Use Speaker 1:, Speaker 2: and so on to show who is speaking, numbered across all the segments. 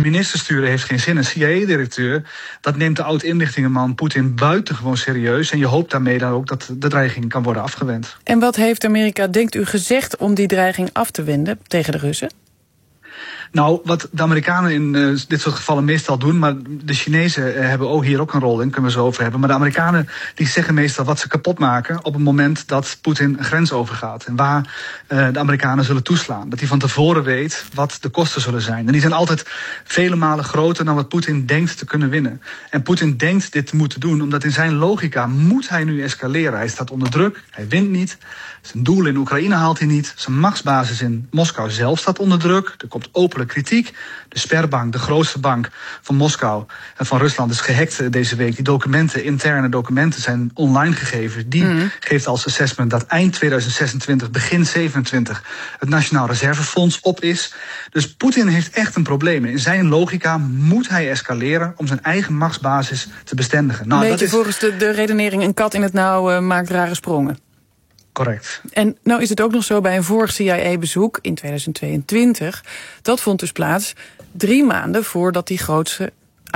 Speaker 1: minister sturen heeft geen zin. Een CIA-directeur, dat neemt de oud-inlichtingenman Poetin buitengewoon serieus. En je hoopt daarmee dan ook dat de dreiging kan worden afgewend.
Speaker 2: En wat heeft Amerika, denkt u, gezegd om die dreiging af te wenden tegen de Russen?
Speaker 1: Nou, wat de Amerikanen in dit soort gevallen meestal doen, maar de Chinezen hebben ook hier ook een rol in, kunnen we zo over hebben. Maar de Amerikanen die zeggen meestal wat ze kapot maken op het moment dat Poetin een grens overgaat. En waar de Amerikanen zullen toeslaan. Dat hij van tevoren weet wat de kosten zullen zijn. En die zijn altijd vele malen groter dan wat Poetin denkt te kunnen winnen. En Poetin denkt dit te moeten doen, omdat in zijn logica moet hij nu escaleren. Hij staat onder druk, hij wint niet. Zijn doel in Oekraïne haalt hij niet. Zijn machtsbasis in Moskou zelf staat onder druk. Er komt openlijk kritiek. De Sberbank, de grootste bank van Moskou en van Rusland, is gehackt deze week. Die documenten, interne documenten, zijn online gegeven. Die geeft als assessment dat eind 2026, begin 27 het Nationaal Reservefonds op is. Dus Poetin heeft echt een probleem. In zijn logica moet hij escaleren om zijn eigen machtsbasis te bestendigen. Nou,
Speaker 2: dat is volgens de redenering een kat in het nauw maakt rare sprongen.
Speaker 1: Correct.
Speaker 2: En nou is het ook nog zo bij een vorig CIA-bezoek in 2022... dat vond dus plaats 3 maanden voordat die grootste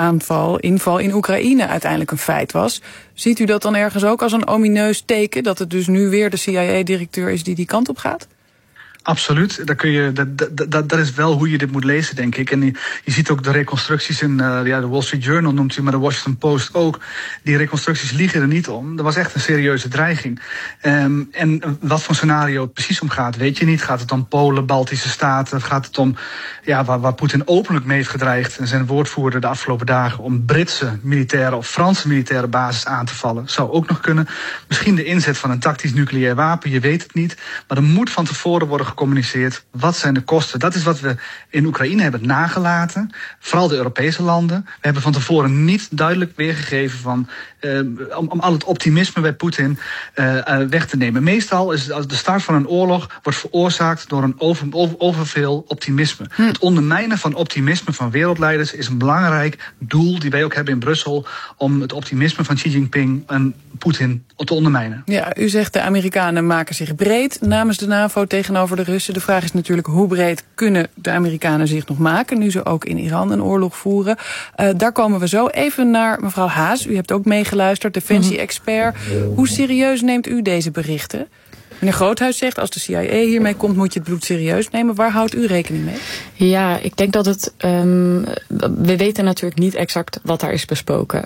Speaker 2: inval in Oekraïne uiteindelijk een feit was. Ziet u dat dan ergens ook als een omineus teken, dat het dus nu weer de CIA-directeur is die kant op gaat?
Speaker 1: Absoluut, dat is wel hoe je dit moet lezen, denk ik. En je ziet ook de reconstructies in de Wall Street Journal noemt u, maar de Washington Post ook. Die reconstructies liegen er niet om. Er was echt een serieuze dreiging. En wat voor scenario het precies om gaat, weet je niet. Gaat het om Polen, Baltische Staten? Gaat het om waar Poetin openlijk mee heeft gedreigd en zijn woordvoerder de afgelopen dagen om Britse militaire of Franse militaire basis aan te vallen? Zou ook nog kunnen. Misschien de inzet van een tactisch nucleair wapen, je weet het niet. Maar er moet van tevoren worden gecommuniceerd. Wat zijn de kosten? Dat is wat we in Oekraïne hebben nagelaten. Vooral de Europese landen. We hebben van tevoren niet duidelijk weergegeven van om al het optimisme bij Poetin weg te nemen. Meestal is de start van een oorlog wordt veroorzaakt door een overveel optimisme. Het ondermijnen van optimisme van wereldleiders is een belangrijk doel die wij ook hebben in Brussel om het optimisme van Xi Jinping en Poetin te ondermijnen.
Speaker 2: Ja, u zegt de Amerikanen maken zich breed namens de NAVO tegenover de Russen. De vraag is natuurlijk hoe breed kunnen de Amerikanen zich nog maken, nu ze ook in Iran een oorlog voeren. Daar komen we zo even naar mevrouw Haas. U hebt ook meegeluisterd, defensie-expert. Hoe serieus neemt u deze berichten? Meneer Groothuis zegt, als de CIA hiermee komt, moet je het bloed serieus nemen. Waar houdt u rekening mee?
Speaker 3: Ja, ik denk dat het... we weten natuurlijk niet exact wat daar is besproken.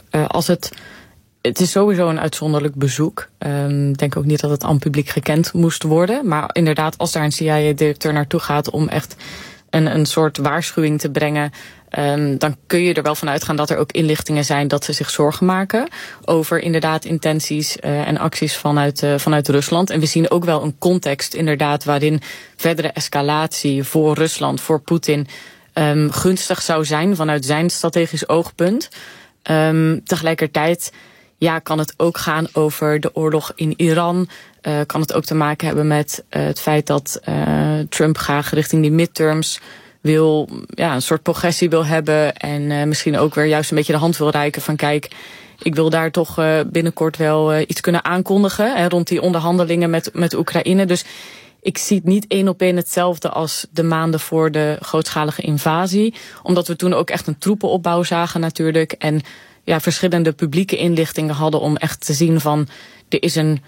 Speaker 3: Het is sowieso een uitzonderlijk bezoek. Ik denk ook niet dat het aan het publiek gekend moest worden. Maar inderdaad, als daar een CIA-directeur naartoe gaat om echt een soort waarschuwing te brengen, dan kun je er wel van uitgaan dat er ook inlichtingen zijn dat ze zich zorgen maken over inderdaad intenties en acties vanuit Rusland. En we zien ook wel een context inderdaad waarin verdere escalatie voor Rusland, voor Poetin, gunstig zou zijn vanuit zijn strategisch oogpunt. Tegelijkertijd kan het ook gaan over de oorlog in Iran. Kan het ook te maken hebben met het feit dat Trump graag richting die midterms een soort progressie wil hebben. En misschien ook weer juist een beetje de hand wil reiken van kijk, ik wil daar toch binnenkort wel iets kunnen aankondigen rond die onderhandelingen met Oekraïne. Dus ik zie het niet 1 op 1 hetzelfde als de maanden voor de grootschalige invasie. Omdat we toen ook echt een troepenopbouw zagen natuurlijk. En verschillende publieke inlichtingen hadden om echt te zien van er is een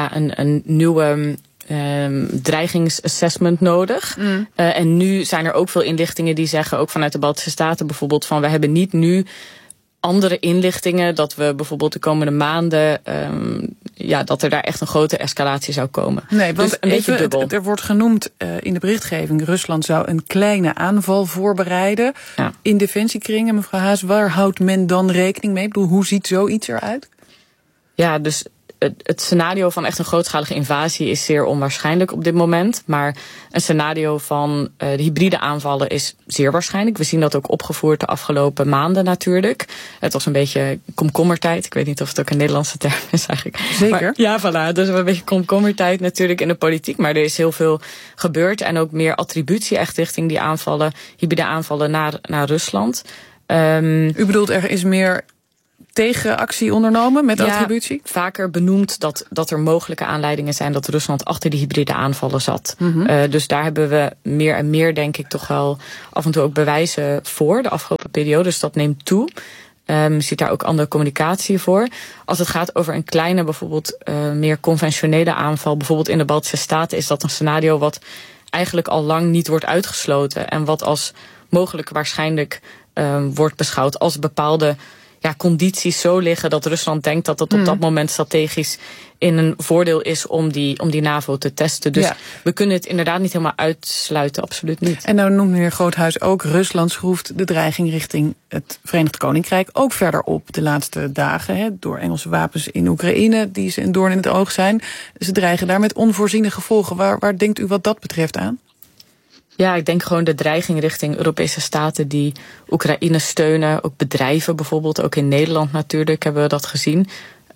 Speaker 3: nieuwe dreigingsassessment nodig. En nu zijn er ook veel inlichtingen die zeggen, ook vanuit de Baltische Staten bijvoorbeeld, van we hebben niet nu andere inlichtingen dat we bijvoorbeeld de komende maanden dat er daar echt een grote escalatie zou komen.
Speaker 2: Nee, want
Speaker 3: dus een beetje dubbel.
Speaker 2: Er wordt genoemd in de berichtgeving, Rusland zou een kleine aanval voorbereiden. Ja. In defensiekringen, mevrouw Haas, waar houdt men dan rekening mee? Ik bedoel, hoe ziet zoiets eruit?
Speaker 3: Ja, dus het scenario van echt een grootschalige invasie is zeer onwaarschijnlijk op dit moment. Maar een scenario van de hybride aanvallen is zeer waarschijnlijk. We zien dat ook opgevoerd de afgelopen maanden natuurlijk. Het was een beetje komkommertijd. Ik weet niet of het ook een Nederlandse term is eigenlijk.
Speaker 2: Zeker.
Speaker 3: Maar, ja, voilà. Dus een beetje komkommertijd natuurlijk in de politiek. Maar er is heel veel gebeurd. En ook meer attributie echt richting die aanvallen, hybride aanvallen naar Rusland.
Speaker 2: U bedoelt er is meer tegenactie ondernomen met attributie?
Speaker 3: Vaker benoemd dat er mogelijke aanleidingen zijn dat Rusland achter die hybride aanvallen zat. Dus daar hebben we meer en meer, denk ik, toch wel af en toe ook bewijzen voor de afgelopen periode, dus dat neemt toe. Ziet daar ook andere communicatie voor. Als het gaat over een kleine, bijvoorbeeld meer conventionele aanval, bijvoorbeeld in de Baltische Staten, is dat een scenario wat eigenlijk al lang niet wordt uitgesloten. En wat als mogelijk waarschijnlijk wordt beschouwd als bepaalde condities zo liggen dat Rusland denkt dat het op dat moment strategisch in een voordeel is om die NAVO te testen. Dus we kunnen het inderdaad niet helemaal uitsluiten, absoluut niet.
Speaker 2: En nou noemt meneer Groothuis ook, Rusland schroeft de dreiging richting het Verenigd Koninkrijk ook verder op de laatste dagen. Door Engelse wapens in Oekraïne, die ze een doorn in het oog zijn. Ze dreigen daar met onvoorziene gevolgen. Waar denkt u wat dat betreft aan?
Speaker 3: Ja, ik denk gewoon de dreiging richting Europese staten die Oekraïne steunen. Ook bedrijven bijvoorbeeld, ook in Nederland natuurlijk hebben we dat gezien.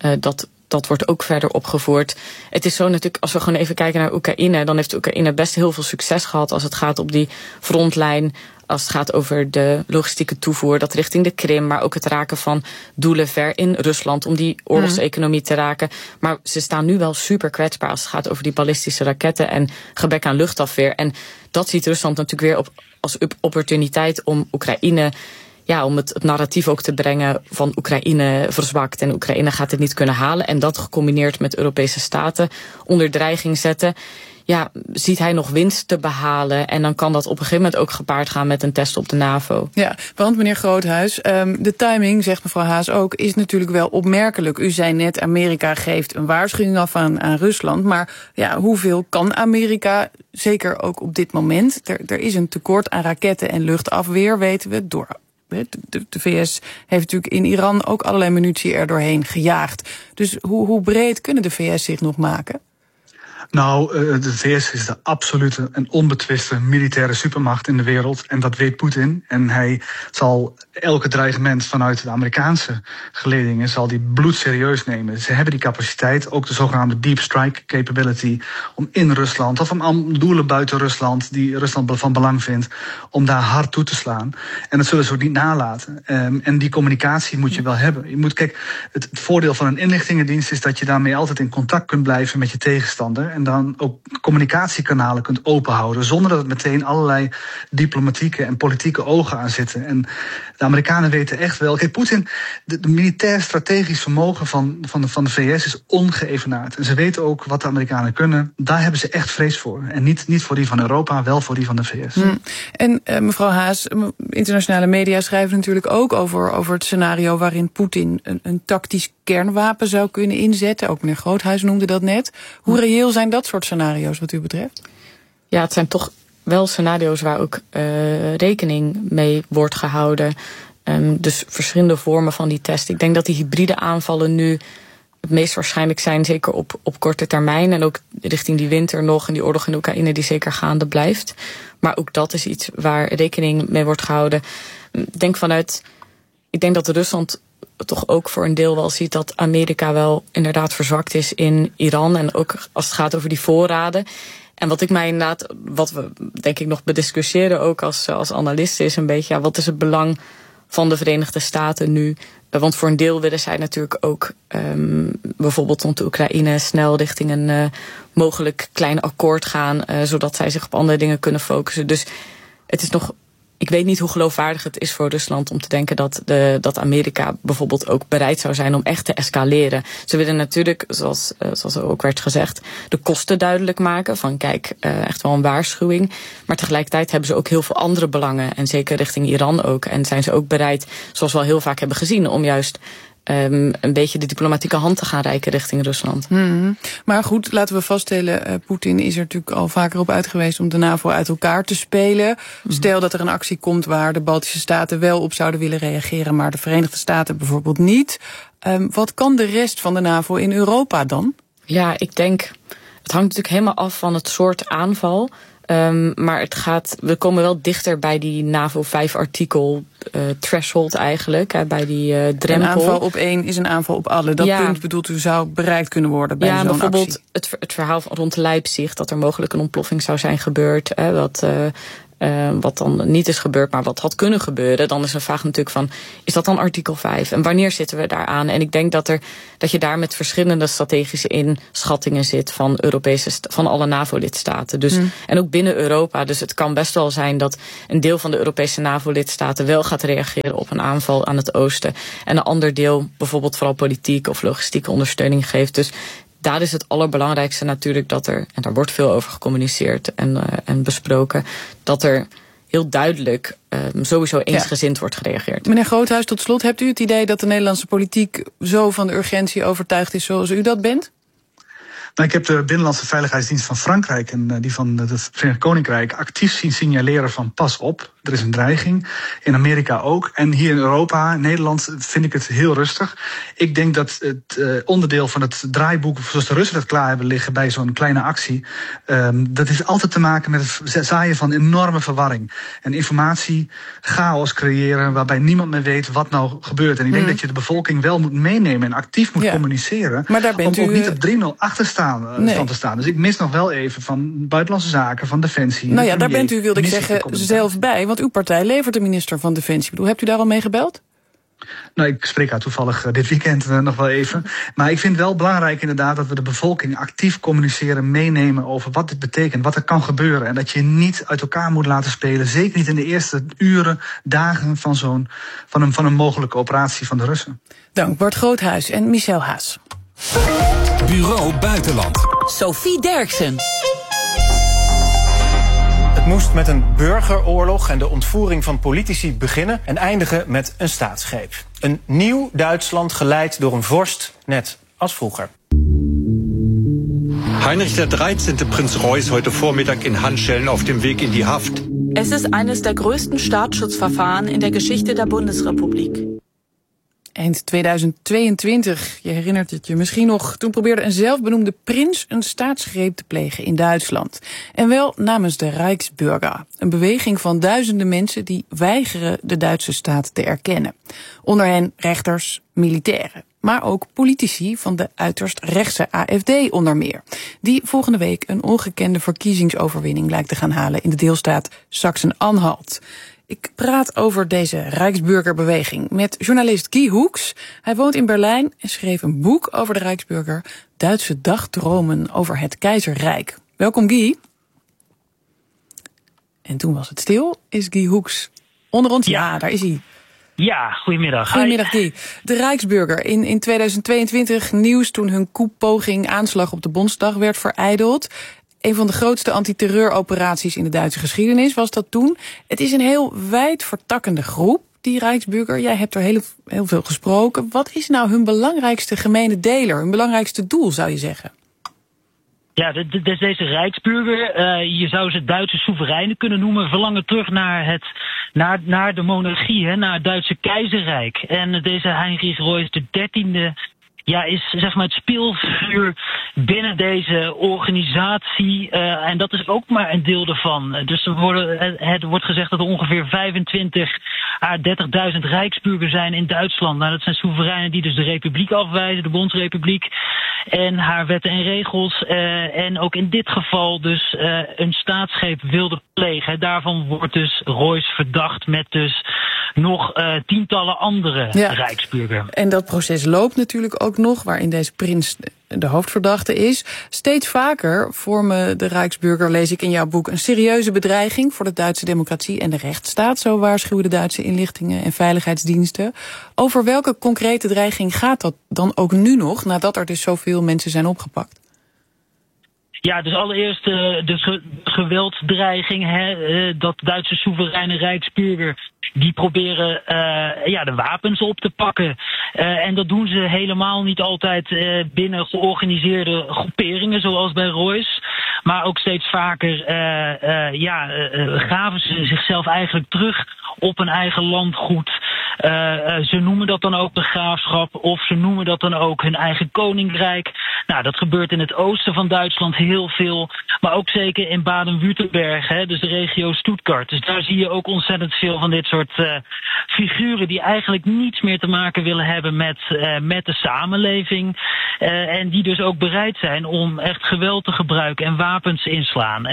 Speaker 3: Dat wordt ook verder opgevoerd. Het is zo natuurlijk, als we gewoon even kijken naar Oekraïne, dan heeft Oekraïne best heel veel succes gehad als het gaat op die frontlijn. Als het gaat over de logistieke toevoer, dat richting de Krim, maar ook het raken van doelen ver in Rusland om die oorlogseconomie te raken. Maar ze staan nu wel super kwetsbaar als het gaat over die ballistische raketten en gebrek aan luchtafweer. En dat ziet Rusland natuurlijk weer als opportuniteit om Oekraïne, om het narratief ook te brengen van Oekraïne verzwakt en Oekraïne gaat het niet kunnen halen. En dat gecombineerd met Europese staten onder dreiging zetten. Ziet hij nog winst te behalen? En dan kan dat op een gegeven moment ook gepaard gaan met een test op de NAVO.
Speaker 2: Ja, want meneer Groothuis, de timing, zegt mevrouw Haas ook, is natuurlijk wel opmerkelijk. U zei net, Amerika geeft een waarschuwing af aan Rusland. Maar hoeveel kan Amerika, zeker ook op dit moment? Er is een tekort aan raketten en luchtafweer, weten we, door de VS heeft natuurlijk in Iran ook allerlei munitie er doorheen gejaagd. Dus hoe breed kunnen de VS zich nog maken?
Speaker 1: Nou, de VS is de absolute en onbetwiste militaire supermacht in de wereld. En dat weet Poetin. En hij zal elke dreigement vanuit de Amerikaanse geledingen zal die bloedserieus nemen. Ze hebben die capaciteit, ook de zogenaamde deep strike capability, om in Rusland of om doelen buiten Rusland die Rusland van belang vindt, om daar hard toe te slaan. En dat zullen ze ook niet nalaten. En die communicatie moet je wel hebben. Het voordeel van een inlichtingendienst is dat je daarmee altijd in contact kunt blijven met je tegenstander. En dan ook communicatiekanalen kunt openhouden, zonder dat het meteen allerlei diplomatieke en politieke ogen aan zitten. En de Amerikanen weten echt wel. Kijk, Poetin, de militair-strategisch vermogen van de VS is ongeëvenaard. En ze weten ook wat de Amerikanen kunnen. Daar hebben ze echt vrees voor. En niet voor die van Europa, wel voor die van de VS.
Speaker 2: En mevrouw Haas, internationale media schrijven natuurlijk ook over het scenario waarin Poetin een tactisch kernwapen zou kunnen inzetten. Ook meneer Groothuis noemde dat net. Hoe reëel zijn dat soort scenario's wat u betreft? Ja,
Speaker 3: het zijn toch wel scenario's waar ook rekening mee wordt gehouden. Dus verschillende vormen van die test. Ik denk dat die hybride aanvallen nu het meest waarschijnlijk zijn, zeker op korte termijn. En ook richting die winter nog en die oorlog in Oekraïne die zeker gaande blijft. Maar ook dat is iets waar rekening mee wordt gehouden. Ik denk dat Rusland toch ook voor een deel wel ziet dat Amerika wel inderdaad verzwakt is in Iran. En ook als het gaat over die voorraden. En wat we denk ik nog bediscussiëren ook als analisten is een beetje, wat is het belang van de Verenigde Staten nu? Want voor een deel willen zij natuurlijk ook bijvoorbeeld rond de Oekraïne snel richting een mogelijk klein akkoord gaan, zodat zij zich op andere dingen kunnen focussen. Dus het is nog, ik weet niet hoe geloofwaardig het is voor Rusland om te denken dat Amerika bijvoorbeeld ook bereid zou zijn om echt te escaleren. Ze willen natuurlijk, zoals er ook werd gezegd, de kosten duidelijk maken. Van kijk, echt wel een waarschuwing. Maar tegelijkertijd hebben ze ook heel veel andere belangen. En zeker richting Iran ook. En zijn ze ook bereid, zoals we al heel vaak hebben gezien, om juist een beetje de diplomatieke hand te gaan reiken richting Rusland.
Speaker 2: Maar goed, laten we vaststellen, Poetin is er natuurlijk al vaker op uit geweest om de NAVO uit elkaar te spelen. Stel dat er een actie komt waar de Baltische Staten wel op zouden willen reageren, maar de Verenigde Staten bijvoorbeeld niet. Wat kan de rest van de NAVO in Europa dan? Ja,
Speaker 3: ik denk, het hangt natuurlijk helemaal af van het soort aanval. Maar we komen wel dichter bij die NAVO 5-artikel threshold eigenlijk, bij die drempel.
Speaker 2: Een aanval op één is een aanval op alle. Dat punt bedoelt u zou bereikt kunnen worden bij zo'n actie. Ja, bijvoorbeeld
Speaker 3: het verhaal rond Leipzig, dat er mogelijk een ontploffing zou zijn gebeurd. wat dan niet is gebeurd, maar wat had kunnen gebeuren, dan is een vraag natuurlijk van, is dat dan artikel 5? En wanneer zitten we daaraan? En ik denk dat je daar met verschillende strategische inschattingen zit van alle NAVO-lidstaten. Dus, en ook binnen Europa. Dus het kan best wel zijn dat een deel van de Europese NAVO-lidstaten wel gaat reageren op een aanval aan het oosten. En een ander deel bijvoorbeeld vooral politieke of logistieke ondersteuning geeft. Dus daar is het allerbelangrijkste natuurlijk dat er, en daar wordt veel over gecommuniceerd en besproken, dat er heel duidelijk sowieso eensgezind wordt gereageerd.
Speaker 2: Meneer Groothuis, tot slot, hebt u het idee dat de Nederlandse politiek zo van de urgentie overtuigd is zoals u dat bent?
Speaker 1: Nou, ik heb de Binnenlandse Veiligheidsdienst van Frankrijk en die van het Verenigd Koninkrijk actief zien signaleren van pas op, er is een dreiging. In Amerika ook. En hier in Europa, Nederland, vind ik het heel rustig. Ik denk dat het onderdeel van het draaiboek, zoals de Russen dat klaar hebben liggen bij zo'n kleine actie, dat heeft altijd te maken met het zaaien van enorme verwarring. En informatie, chaos creëren waarbij niemand meer weet wat nou gebeurt. En ik denk dat je de bevolking wel moet meenemen en actief moet communiceren. Maar daar bent om ook niet op 3-0 achter te staan. Dus ik mis nog wel even van Buitenlandse Zaken, van Defensie.
Speaker 2: Nou ja, daar bent u, wilde ik zeggen, zelf bij. Want uw partij levert de minister van Defensie. Hebt u daar al mee gebeld?
Speaker 1: Nou, ik spreek haar toevallig dit weekend nog wel even. Maar ik vind wel belangrijk inderdaad dat we de bevolking actief communiceren, meenemen over wat dit betekent, wat er kan gebeuren. En dat je niet uit elkaar moet laten spelen. Zeker niet in de eerste uren, dagen van een mogelijke operatie van de Russen.
Speaker 2: Dank Bart Groothuis en Michel Haas.
Speaker 4: Bureau Buitenland.
Speaker 5: Sophie Derksen.
Speaker 6: Het moest met een burgeroorlog en de ontvoering van politici beginnen en eindigen met een staatsgreep. Een nieuw Duitsland geleid door een vorst, net als vroeger.
Speaker 7: Heinrich XIII. Prinz Reuß heute Vormittag in Handschellen auf dem Weg in die Haft.
Speaker 5: Es ist eines der größten Staatsschutzverfahren in der Geschichte der Bundesrepublik.
Speaker 2: Eind 2022, je herinnert het je misschien nog, toen probeerde een zelfbenoemde prins een staatsgreep te plegen in Duitsland. En wel namens de Reichsbürger, een beweging van duizenden mensen die weigeren de Duitse staat te erkennen. Onder hen rechters, militairen, maar ook politici van de uiterst rechtse AfD onder meer, die volgende week een ongekende verkiezingsoverwinning lijkt te gaan halen in de deelstaat Sachsen-Anhalt. Ik praat over deze Rijksburgerbeweging met journalist Guy Hoeks. Hij woont in Berlijn en schreef een boek over de Rijksburger, Duitse dagdromen over het keizerrijk. Welkom Guy. En toen was het stil. Is Guy Hoeks onder ons? Ja, daar is hij.
Speaker 8: Ja, goedemiddag.
Speaker 2: Goedemiddag Guy. De Rijksburger in 2022 nieuws toen hun koepoging aanslag op de Bondsdag werd verijdeld. Een van de grootste antiterreuroperaties in de Duitse geschiedenis was dat toen. Het is een heel wijd vertakkende groep, die Rijksburger. Jij hebt er heel veel gesproken. Wat is nou hun belangrijkste gemene deler, hun belangrijkste doel, zou je zeggen?
Speaker 8: Ja, deze Rijksburger, je zou ze Duitse soevereinen kunnen noemen, verlangen terug naar de monarchie, naar het Duitse keizerrijk. En deze Heinrich Reuß XIII is zeg maar het speelfiguur binnen deze organisatie. En dat is ook maar een deel ervan. Dus er wordt gezegd dat er ongeveer 25 à 30.000 Rijksburgers zijn in Duitsland. Nou, dat zijn soevereinen die dus de republiek afwijzen, de Bondsrepubliek en haar wetten en regels. En ook in dit geval dus een staatsgreep wilde plegen. Daarvan wordt dus Reuß verdacht met dus nog tientallen andere Rijksburger.
Speaker 2: En dat proces loopt natuurlijk ook nog, waarin deze prins de hoofdverdachte is. Steeds vaker vormen de Rijksburger, lees ik in jouw boek, een serieuze bedreiging voor de Duitse democratie en de rechtsstaat. Zo waarschuwen de Duitse inlichtingen en veiligheidsdiensten. Over welke concrete dreiging gaat dat dan ook nu nog, nadat er dus zoveel mensen zijn opgepakt?
Speaker 8: Ja, dus allereerst de geweldsdreiging, dat Duitse soevereine Rijksburger, die proberen de wapens op te pakken. En dat doen ze helemaal niet altijd binnen georganiseerde groeperingen, zoals bij Reuß. Maar ook steeds vaker graven ze zichzelf eigenlijk terug op een eigen landgoed. Ze noemen dat dan ook de graafschap, of ze noemen dat dan ook hun eigen koninkrijk. Nou, dat gebeurt in het oosten van Duitsland heel veel, maar ook zeker in Baden-Württemberg, dus de regio Stuttgart. Dus daar zie je ook ontzettend veel van dit soort figuren die eigenlijk niets meer te maken willen hebben met de samenleving. En die dus ook bereid zijn om echt geweld te gebruiken en wapens inslaan.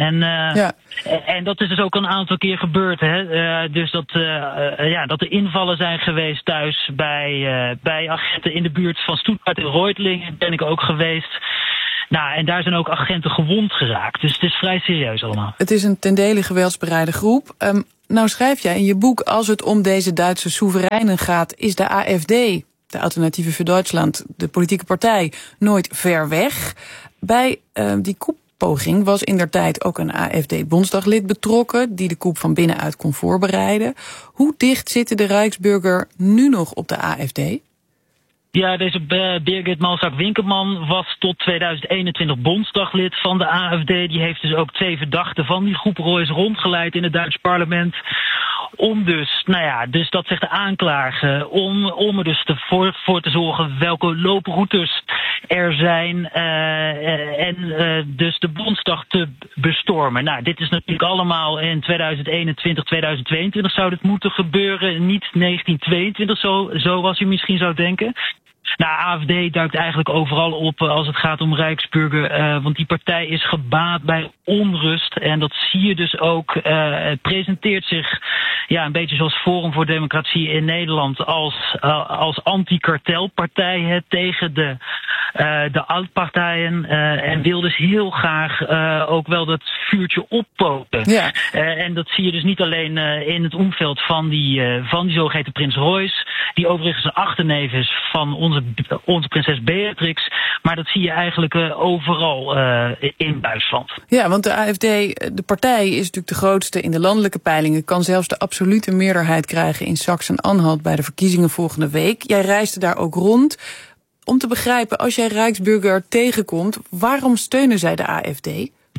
Speaker 8: En dat is dus ook een aantal keer gebeurd. Dus dat er invallen zijn geweest thuis bij agenten in de buurt van Stuttgart en Reutlingen. Ben ik ook geweest. Nou, en daar zijn ook agenten gewond geraakt. Dus het is vrij serieus allemaal.
Speaker 2: Het is een ten dele geweldsbereide groep. Nou schrijf jij in je boek, als het om deze Duitse soevereinen gaat, is de AfD, de Alternatieve voor Duitsland, de politieke partij, nooit ver weg. Bij die koepoging was indertijd ook een AfD-bondsdaglid betrokken, die de coup van binnenuit kon voorbereiden. Hoe dicht zitten de Rijksburger nu nog op de AfD?
Speaker 8: Ja, deze Birgit Malzack-Winkelman was tot 2021 bondsdaglid van de AfD. Die heeft dus ook 2 verdachten van die groep Royce rondgeleid in het Duits parlement. Om dus, dus dat zegt de aanklager, om er dus voor te zorgen welke looproutes er zijn en dus de Bondsdag te bestormen. Nou, dit is natuurlijk allemaal in 2021, 2022 zou dit moeten gebeuren, niet 1922 zoals u misschien zou denken. Nou, AfD duikt eigenlijk overal op als het gaat om Rijksburger, want die partij is gebaat bij onrust. En dat zie je dus ook. Het presenteert zich een beetje zoals Forum voor Democratie in Nederland als anti-kartelpartij tegen de altpartijen. En wil dus heel graag ook wel dat vuurtje oppoten. Ja. En dat zie je dus niet alleen in het omveld van die zogeheten Prins Royce, die overigens een achterneef is van onze prinses Beatrix. Maar dat zie je eigenlijk overal in Duitsland.
Speaker 2: Ja, want de AfD, de partij, is natuurlijk de grootste in de landelijke peilingen. Kan zelfs de absolute meerderheid krijgen in Sachsen-Anhalt bij de verkiezingen volgende week. Jij reisde daar ook rond. Om te begrijpen, als jij Rijksburger tegenkomt, waarom steunen zij de AfD?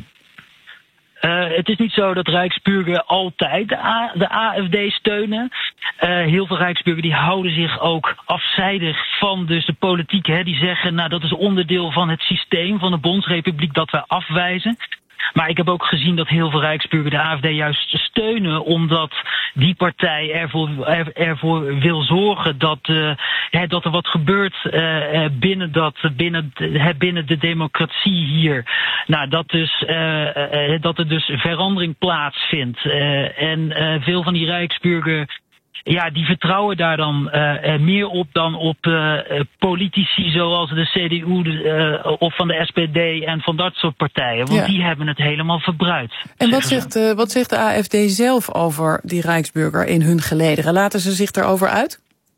Speaker 8: Het is niet zo dat Rijksburger altijd de AfD steunen. Heel veel Rijksburger die houden zich ook afzijdig van dus de politiek. Die zeggen, dat is onderdeel van het systeem van de Bondsrepubliek dat wij afwijzen. Maar ik heb ook gezien dat heel veel Rijksburger de AfD juist steunen, omdat die partij ervoor wil zorgen dat er wat gebeurt binnen de democratie hier. Nou, dat er dus verandering plaatsvindt. En veel van die Rijksburger, die vertrouwen daar dan meer op dan op politici zoals de CDU of van de SPD en van dat soort partijen. Want die hebben het helemaal verbruid.
Speaker 2: En wat zegt de AfD zelf over die Rijksburger in hun gelederen? Laten ze zich daarover uit?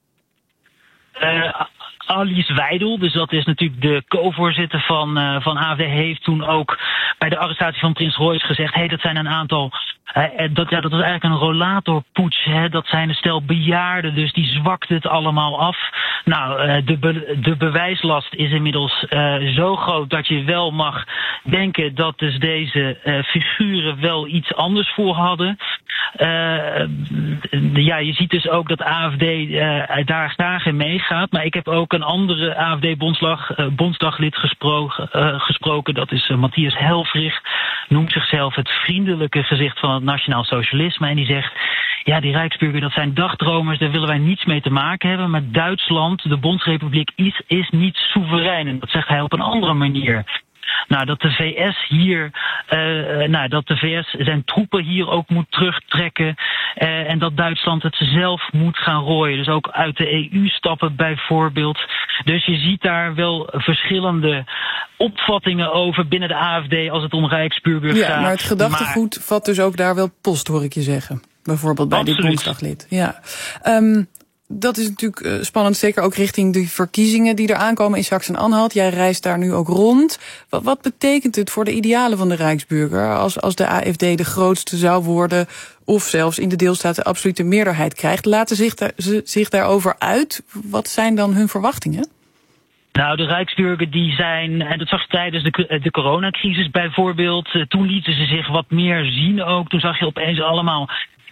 Speaker 8: Alice Weidel, dus dat is natuurlijk de co-voorzitter van AfD, heeft toen ook bij de arrestatie van Prins Royce gezegd, dat zijn een aantal, dat is eigenlijk een rollatorpoets, dat zijn een stel bejaarden, dus die zwakt het allemaal af. Nou, de bewijslast is inmiddels zo groot dat je wel mag denken dat dus deze figuren wel iets anders voor hadden. Je ziet dus ook dat AfD daar graag in meegaat. Maar ik heb ook een andere AfD-bondsdaglid gesproken. Dat is Matthias Helfrich. Noemt zichzelf het vriendelijke gezicht van het nationaal socialisme. En die zegt, die Rijksburger, dat zijn dagdromers. Daar willen wij niets mee te maken hebben. Maar Duitsland, de Bondsrepubliek, is niet soeverein. En dat zegt hij op een andere manier. Nou, dat de VS hier, dat de VS zijn troepen hier ook moet terugtrekken. En dat Duitsland het zelf moet gaan rooien. Dus ook uit de EU stappen bijvoorbeeld. Dus je ziet daar wel verschillende opvattingen over binnen de AfD als het om Rijksburger gaat.
Speaker 2: Ja, maar het gedachtegoed vat dus ook daar wel post, hoor ik je zeggen. Bijvoorbeeld bij dit bondsdaglid. Ja. Dat is natuurlijk spannend, zeker ook richting de verkiezingen die er aankomen in Sachsen-Anhalt. Jij reist daar nu ook rond. Wat betekent het voor de idealen van de Rijksburger als de AfD de grootste zou worden of zelfs in de deelstaten de absolute meerderheid krijgt? Laten ze zich daarover uit? Wat zijn dan hun verwachtingen?
Speaker 8: Nou, de Rijksburger die zijn, en dat zag je tijdens de coronacrisis bijvoorbeeld, toen lieten ze zich wat meer zien ook. Toen zag je opeens allemaal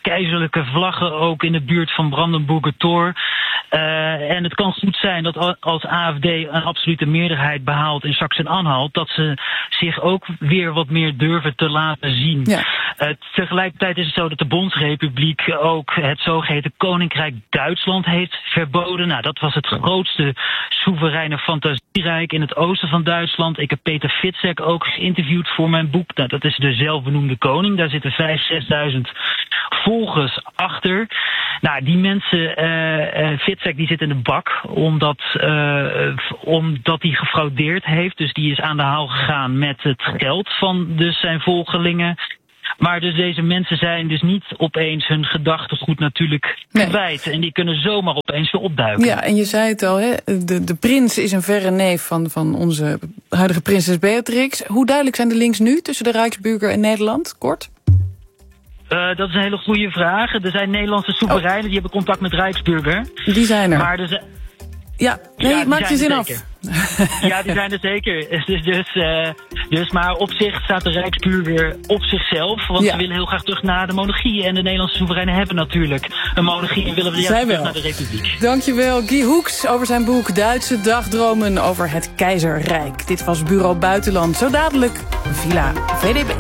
Speaker 8: keizerlijke vlaggen ook in de buurt van Brandenburger Tor. En het kan goed zijn dat als AfD een absolute meerderheid behaalt in Sachsen-Anhalt, dat ze zich ook weer wat meer durven te laten zien. Ja. Tegelijkertijd is het zo dat de Bondsrepubliek ook het zogeheten Koninkrijk Duitsland heeft verboden. Nou, dat was het grootste soevereine fantasierijk in het oosten van Duitsland. Ik heb Peter Fitzek ook geïnterviewd voor mijn boek. Nou, dat is de zelfbenoemde koning. Daar zitten 5.000, 6.000 volgers achter. Nou, die mensen, Fitzek die zit in de bak omdat hij gefraudeerd heeft. Dus die is aan de haal gegaan met het geld van dus zijn volgelingen. Maar dus deze mensen zijn dus niet opeens hun gedachtegoed natuurlijk kwijt. En die kunnen zomaar opeens weer opduiken.
Speaker 2: Ja, en je zei het al, hè? De prins is een verre neef van onze huidige prinses Beatrix. Hoe duidelijk zijn de links nu tussen de Rijksburger en Nederland? Kort?
Speaker 8: Dat is een hele goede vraag. Er zijn Nederlandse soevereinen die hebben contact met Rijksburger.
Speaker 2: Die zijn er.
Speaker 8: Maar er zijn...
Speaker 2: Ja, nee, maak je zin af.
Speaker 8: Ja, die zijn er zeker. Dus maar op zich staat de Rijksburger op zichzelf. Want ze willen heel graag terug naar de monarchie. En de Nederlandse soevereinen hebben natuurlijk een monarchie. En willen we juist terug naar de republiek.
Speaker 2: Dankjewel, Guy Hoeks, over zijn boek Duitse dagdromen over het Keizerrijk. Dit was Bureau Buitenland. Zo dadelijk Villa VDB.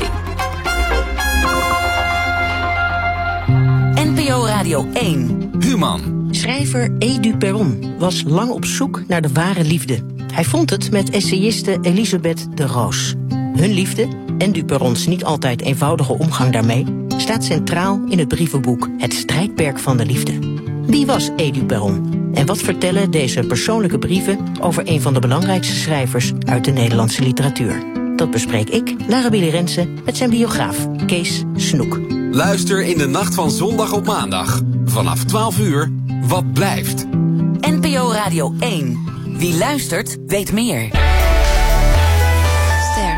Speaker 9: NPO Radio 1.
Speaker 4: Human.
Speaker 9: Schrijver Edu Perron was lang op zoek naar de ware liefde. Hij vond het met essayiste Elisabeth de Roos. Hun liefde en Du Perrons niet altijd eenvoudige omgang daarmee staat centraal in het brievenboek Het Strijdperk van de Liefde. Wie was Edu Perron? En wat vertellen deze persoonlijke brieven over een van de belangrijkste schrijvers uit de Nederlandse literatuur? Dat bespreek ik, Lara Billy Rensen, met zijn biograaf Kees Snoek.
Speaker 4: Luister in de nacht van zondag op maandag. Vanaf 12 uur, Wat blijft?
Speaker 9: NPO Radio 1. Wie luistert, weet meer.
Speaker 10: Ster.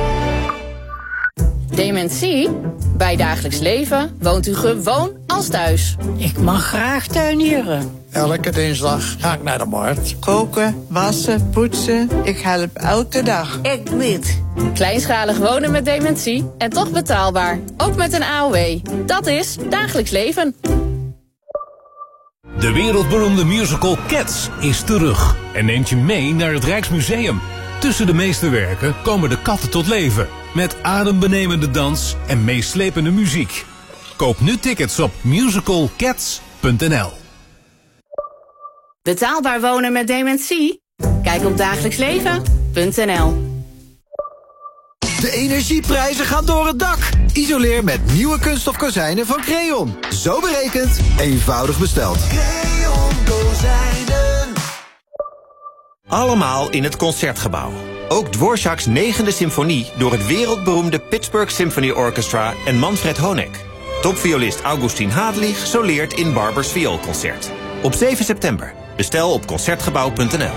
Speaker 10: Dementie? Bij dagelijks leven woont u gewoon als thuis.
Speaker 11: Ik mag graag tuinieren.
Speaker 12: Elke dinsdag ga ik naar de markt.
Speaker 11: Koken, wassen, poetsen. Ik help elke dag.
Speaker 10: Ik niet. Kleinschalig wonen met dementie en toch betaalbaar. Ook met een AOW. Dat is dagelijks leven.
Speaker 4: De wereldberoemde musical Cats is terug en neemt je mee naar het Rijksmuseum. Tussen de meesterwerken komen de katten tot leven. Met adembenemende dans en meeslepende muziek. Koop nu tickets op musicalcats.nl.
Speaker 10: Betaalbaar wonen met dementie? Kijk op dagelijksleven.nl.
Speaker 13: De energieprijzen gaan door het dak. Isoleer met nieuwe kunststof kozijnen van Creon. Zo berekend, eenvoudig besteld.
Speaker 14: Creon kozijnen. Allemaal in het Concertgebouw. Ook Dvorak's 9e symfonie door het wereldberoemde Pittsburgh Symphony Orchestra en Manfred Honeck. Topviolist Augustin Hadlich soleert in Barbers Vioolconcert. Op 7 september. Bestel op concertgebouw.nl.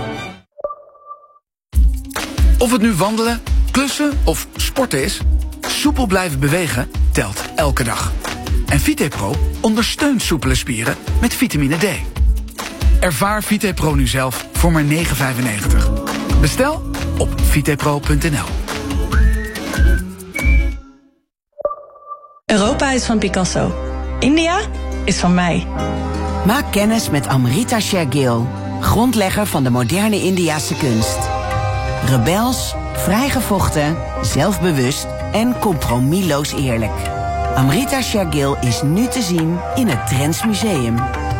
Speaker 15: Of het nu wandelen, klussen of sporten is, soepel blijven bewegen telt elke dag. En VitePro ondersteunt soepele spieren met vitamine D. Ervaar VitePro nu zelf voor maar €9,95. Bestel op vitepro.nl.
Speaker 16: Europa is van Picasso. India is van mij.
Speaker 17: Maak kennis met Amrita Shergill, grondlegger van de moderne Indiase kunst. Rebels, vrijgevochten, zelfbewust en compromisloos eerlijk. Amrita Shergill is nu te zien in het Drents Museum.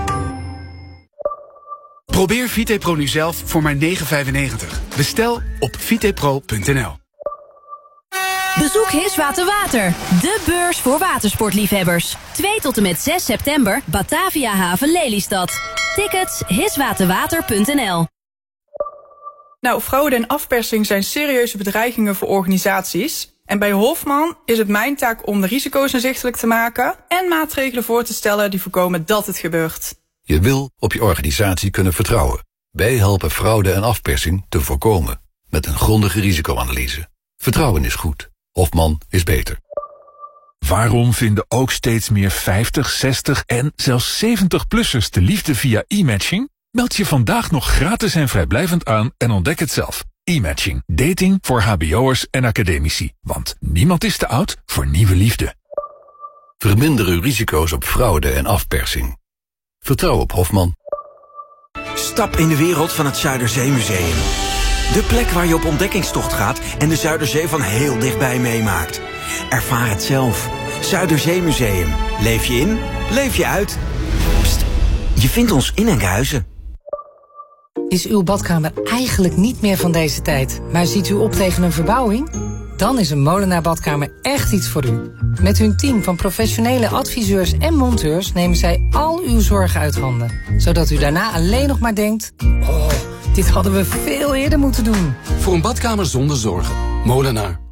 Speaker 15: Probeer VitePro nu zelf voor maar €9,95. Bestel op vitepro.nl.
Speaker 18: Bezoek Hiswaterwater, de beurs voor watersportliefhebbers. 2 tot en met 6 september, Batavia Haven Lelystad. Tickets hiswaterwater.nl.
Speaker 19: Nou, fraude en afpersing zijn serieuze bedreigingen voor organisaties. En bij Hofman is het mijn taak om de risico's inzichtelijk te maken en maatregelen voor te stellen die voorkomen dat het gebeurt.
Speaker 20: Je wil op je organisatie kunnen vertrouwen. Wij helpen fraude en afpersing te voorkomen. Met een grondige risicoanalyse. Vertrouwen is goed. Hofman is beter.
Speaker 21: Waarom vinden ook steeds meer 50, 60 en zelfs 70-plussers de liefde via e-matching? Meld je vandaag nog gratis en vrijblijvend aan en ontdek het zelf. E-matching. Dating voor hbo'ers en academici. Want niemand is te oud voor nieuwe liefde.
Speaker 20: Verminder uw risico's op fraude en afpersing. Vertrouw op Hofman.
Speaker 3: Stap in de wereld van het Zuiderzeemuseum. De plek waar je op ontdekkingstocht gaat en de Zuiderzee van heel dichtbij meemaakt. Ervaar het zelf. Zuiderzeemuseum. Leef je in, leef je uit. Pst, je vindt ons in Enkhuizen.
Speaker 22: Is uw badkamer eigenlijk niet meer van deze tijd, maar ziet u op tegen een verbouwing? Dan is een Molenaar badkamer echt iets voor u. Met hun team van professionele adviseurs en monteurs nemen zij al uw zorgen uit handen. Zodat u daarna alleen nog maar denkt, oh, dit hadden we veel eerder moeten doen.
Speaker 23: Voor een badkamer zonder zorgen. Molenaar.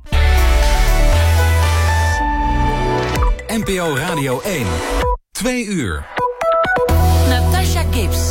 Speaker 4: NPO Radio 1. 2 uur.
Speaker 18: Natasha Gibbs.